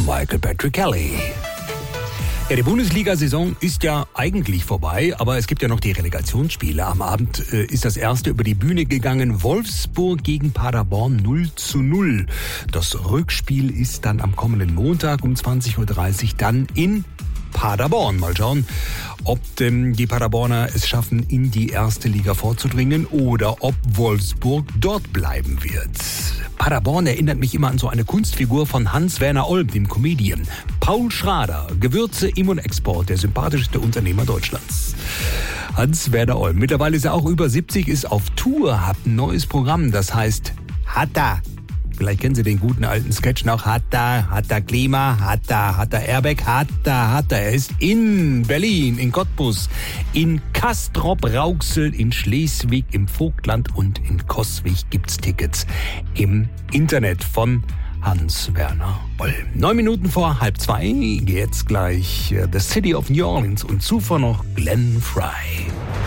Michael Patrick Kelly. Ja, die Bundesliga-Saison ist ja eigentlich vorbei, aber es gibt ja noch die Relegationsspiele. Am Abend ist das erste über die Bühne gegangen. Wolfsburg gegen Paderborn 0:0. Das Rückspiel ist dann am kommenden Montag um 20:30 Uhr dann in Paderborn. Mal schauen, ob die Paderborner es schaffen, in die erste Liga vorzudringen oder ob Wolfsburg dort bleiben wird. Paderborn erinnert mich immer an so eine Kunstfigur von Hans-Werner Olm, dem Comedian. Paul Schrader, Gewürze Im- und Export, der sympathischste Unternehmer Deutschlands. Hans-Werner Olm, mittlerweile ist er auch über 70, ist auf Tour, hat ein neues Programm, das heißt Hatta. Vielleicht kennen Sie den guten alten Sketch noch. Hatta Klima, Hatta Airbag, Hatta. Er ist in Berlin, in Cottbus, in Castrop-Rauxel, in Schleswig, im Vogtland und in Coswig gibt's Tickets im Internet von Hans-Werner Olm. 9 Minuten vor 1:30 geht's gleich The City of New Orleans und zuvor noch Glenn Frey.